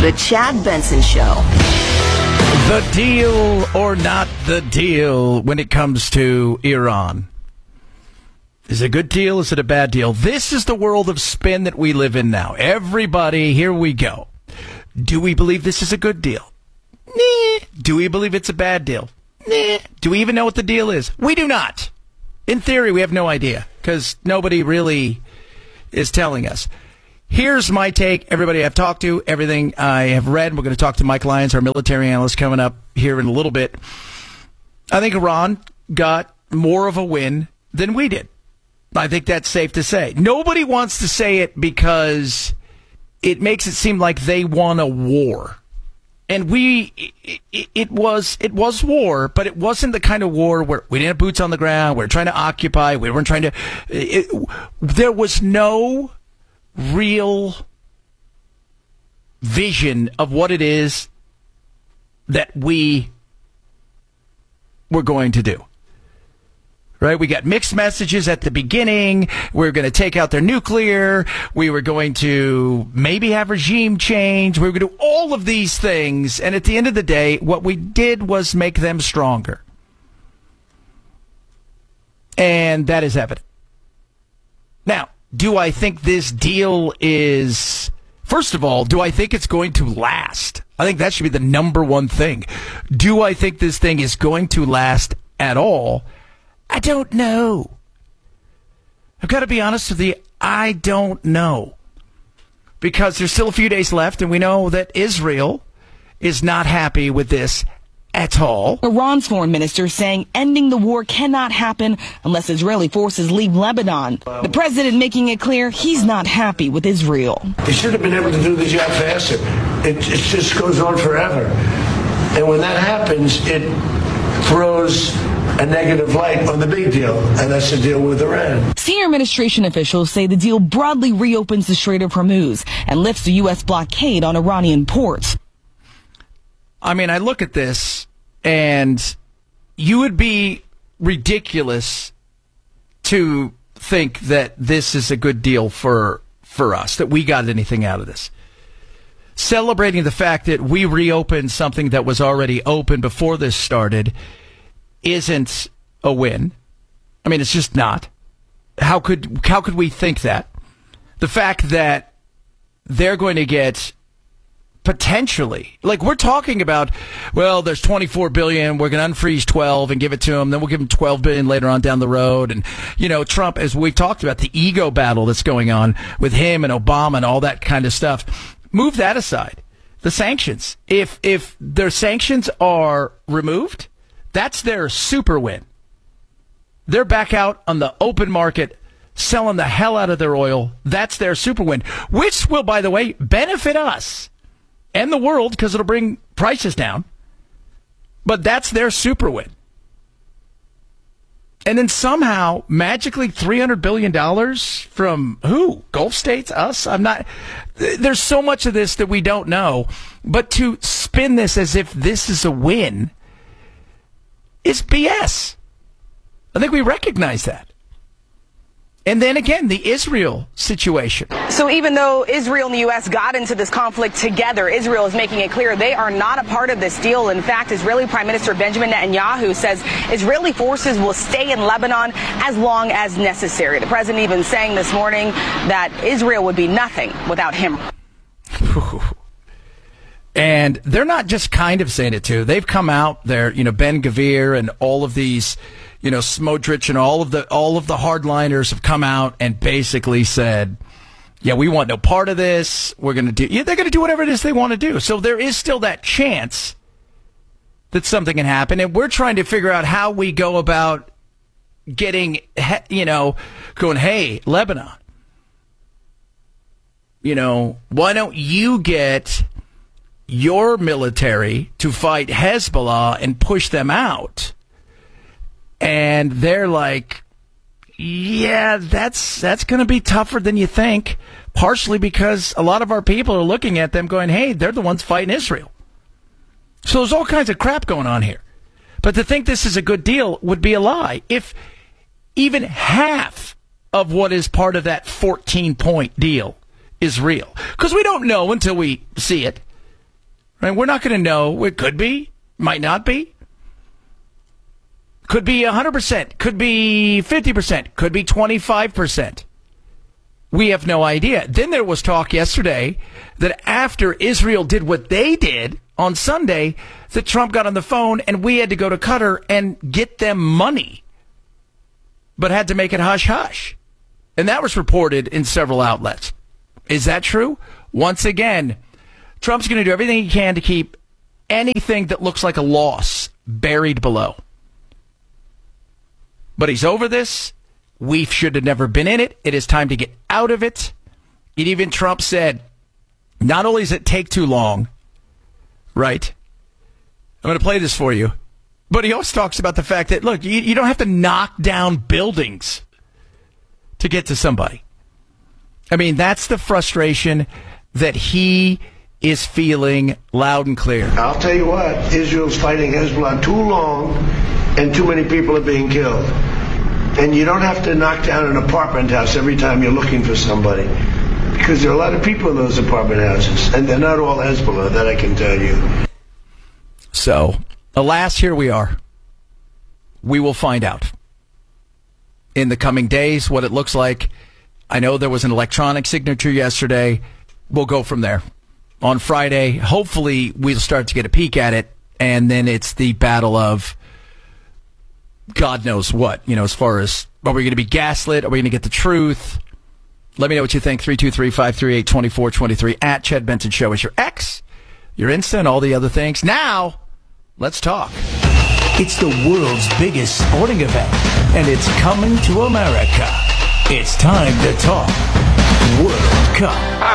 The Chad Benson Show. The deal or not the deal when it comes to Iran. Is it a good deal? Is it a bad deal? This is the world of spin that we live in now. Everybody, here we go. Do we believe this is a good deal? Nah. Do we believe it's a bad deal? Nah. Do we even know what the deal is? We do not. In theory, we have no idea because nobody really is telling us. Here's my take. Everybody I've talked to, everything I have read. We're going to talk to Mike Lyons, our military analyst, coming up here in a little bit. I think Iran got more of a win than we did. I think that's safe to say. Nobody wants to say it because it makes it seem like they won a war. And it was war, but it wasn't the kind of war where we didn't have boots on the ground. We were trying to occupy. We weren't trying to. There was no real vision of what it is that we were going to do. Right? We got mixed messages at the beginning. We were going to take out their nuclear. We were going to maybe have regime change. We were going to do all of these things. And at the end of the day, what we did was make them stronger. And that is evident. Now, do I think this deal is, first of all, do I think it's going to last? I think that should be the number one thing. Do I think this thing is going to last at all? I don't know. I've got to be honest with you, I don't know. Because there's still a few days left, and we know that Israel is not happy with this at all. Iran's foreign minister saying ending the war cannot happen unless Israeli forces leave Lebanon. The president making it clear he's not happy with Israel. They should have been able to do the job faster. It just goes on forever. And when that happens, it throws a negative light on the big deal, and that's the deal with Iran. Senior administration officials say the deal broadly reopens the Strait of Hormuz and lifts the U.S. blockade on Iranian ports. I mean, I look at this, and you would be ridiculous to think that this is a good deal for us, that we got anything out of this. Celebrating the fact that we reopened something that was already open before this started isn't a win. I mean, it's just not. How could we think that? The fact that they're going to get potentially, like we're talking about, well, there's 24 billion, we're going to unfreeze 12 and give it to them, then we'll give them 12 billion later on down the road. And, you know, Trump, as we talked about, the ego battle that's going on with him and Obama and all that kind of stuff. Move that aside. The sanctions. If their sanctions are removed, that's their super win. They're back out on the open market selling the hell out of their oil. That's their super win, which will, by the way, benefit us and the world because it'll bring prices down. But that's their super win. And then somehow, magically, $300 billion from who? Gulf states? Us? I'm not. There's so much of this that we don't know. But to spin this as if this is a win is BS. I think we recognize that. And then again, the Israel situation. So even though Israel and the U.S. got into this conflict together, Israel is making it clear they are not a part of this deal. In fact, Israeli Prime Minister Benjamin Netanyahu says Israeli forces will stay in Lebanon as long as necessary. The president even saying this morning that Israel would be nothing without him. And they're not just kind of saying it too. They've come out there, you know, Ben Gvir and all of these, you know, Smotrich and all of the hardliners have come out and basically said, yeah, we want no part of this. We're going to do, yeah, they're going to do whatever it is they want to do. So there is still that chance that something can happen. And we're trying to figure out how we go about getting, you know, going, hey, Lebanon, you know, why don't you get your military to fight Hezbollah and push them out? And they're like, yeah, that's going to be tougher than you think, partially because a lot of our people are looking at them going, hey, they're the ones fighting Israel. So there's all kinds of crap going on here. But to think this is a good deal would be a lie. If even half of what is part of that 14-point deal is real. Because we don't know until we see it. Right? We're not going to know. It could be, might not be. Could be 100%, could be 50%, could be 25%. We have no idea. Then there was talk yesterday that after Israel did what they did on Sunday, that Trump got on the phone and we had to go to Qatar and get them money, but had to make it hush-hush. And that was reported in several outlets. Is that true? Once again, Trump's going to do everything he can to keep anything that looks like a loss buried below. But he's over this. We should have never been in it. It is time to get out of it. And even Trump said, not only does it take too long, right? I'm going to play this for you. But he also talks about the fact that, look, you don't have to knock down buildings to get to somebody. I mean, that's the frustration that he is feeling loud and clear. I'll tell you what, Israel's fighting Hezbollah too long and too many people are being killed. And you don't have to knock down an apartment house every time you're looking for somebody. Because there are a lot of people in those apartment houses. And they're not all Hezbollah, that I can tell you. So, alas, here we are. We will find out in the coming days what it looks like. I know there was an electronic signature yesterday. We'll go from there. On Friday, hopefully we'll start to get a peek at it. And then it's the battle of God knows what, as far as, are we going to be gaslit? Are we going to get the truth? Let me know what you think. 323-538-2423 at Chad Benson Show is your X, your Insta, and all the other things. Now, let's talk. It's the world's biggest sporting event, and it's coming to America. It's time to talk World Cup.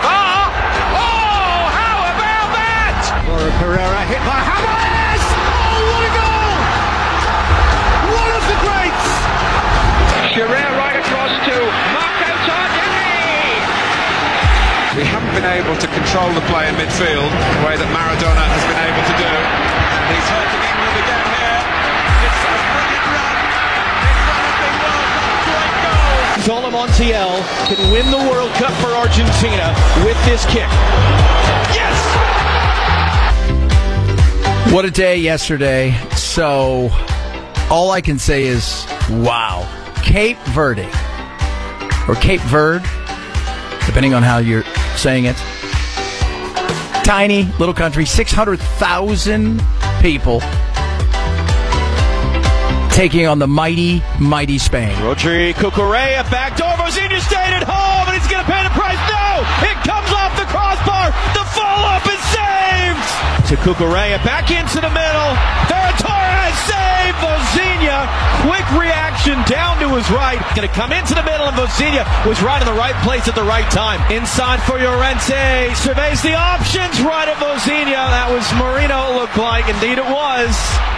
Oh, how about that? Laura Pereira hit by Hamas! Oh, what a goal! One of the greats! Shearer right across to Marco Tardelli! We haven't been able to control the play in midfield the way that Maradona has been able to do. And he's hurting England again here. It's a brilliant run. It's one of the World Cup great goals. Zola Montiel can win the World Cup for Argentina with this kick. Yes! What a day yesterday. So, all I can say is, wow. Cape Verde, or Cape Verde, depending on how you're saying it. Tiny little country, 600,000 people taking on the mighty, mighty Spain. Rodri Cucurella backdoor. Vozinha stayed at home, and he's going to pay the price. No! It comes off the crossbar. The follow-up is saved. To Cucurella, back into the middle. Torres saved. Vozinha, quick reaction down to his right. Going to come into the middle, and Vozinha was right in the right place at the right time. Inside for Llorente. Surveys the options right at Vozinha. That was Marino, looked like. Indeed it was.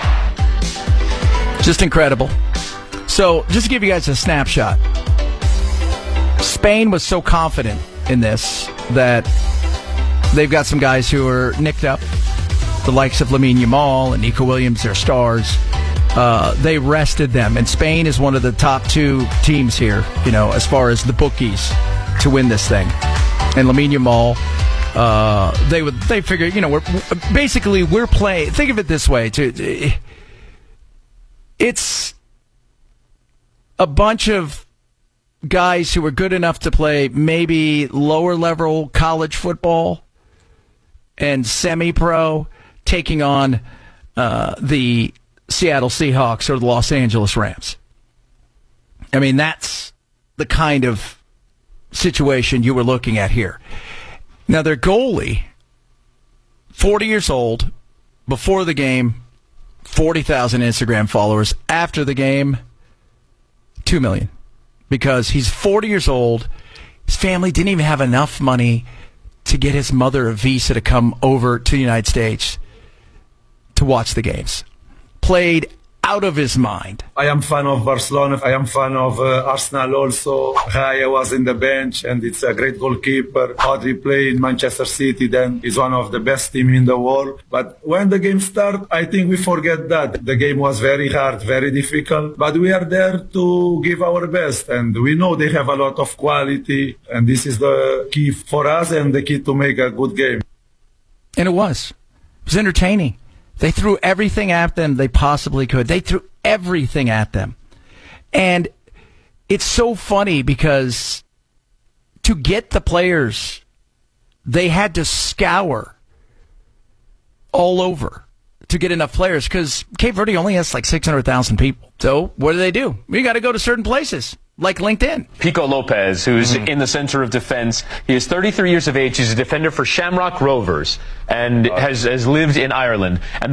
Just incredible. So, just to give you guys a snapshot, Spain was so confident in this that they've got some guys who are nicked up, the likes of Lamine Yamal and Nico Williams, their stars. They rested them, and Spain is one of the top two teams here, as far as the bookies to win this thing. And Lamine Yamal, they figured, we're playing. Think of it this way, too. It's a bunch of guys who are good enough to play maybe lower level college football and semi-pro taking on the Seattle Seahawks or the Los Angeles Rams. I mean, that's the kind of situation you were looking at here. Now, their goalie, 40 years old, before the game, 40,000 Instagram followers. After the game, 2 million. Because he's 40 years old. His family didn't even have enough money to get his mother a visa to come over to the United States to watch the games. Played out of his mind. I am fan of Barcelona. I am fan of Arsenal also. Raya was in the bench, and it's a great goalkeeper. Rodri played in Manchester City, then he's one of the best team in the world. But when the game starts, I think we forget that. The game was very hard, very difficult, but we are there to give our best, and we know they have a lot of quality, and this is the key for us and the key to make a good game. And it was. was entertaining. They threw everything at them they possibly could. They threw everything at them. And it's so funny because to get the players, they had to scour all over to get enough players because Cape Verde only has like 600,000 people. So what do? We got to go to certain places. Like LinkedIn. Pico Lopez, who's in the center of defense. He is 33 years of age. He's a defender for Shamrock Rovers and has lived in Ireland. And